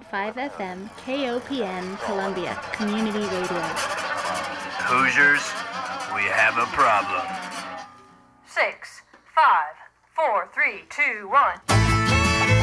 FM, KOPN, Columbia, Community Radio. Hoosiers, we have a problem. 6, 5, 4, 3, 2, 1.